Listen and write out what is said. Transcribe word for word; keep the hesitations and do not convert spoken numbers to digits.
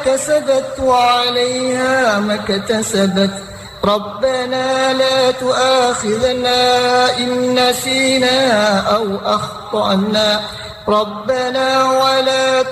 كسبت وعليها ما اكتسبت ربنا لا تؤاخذنا إن نسينا أو أخطأنا ربنا ولا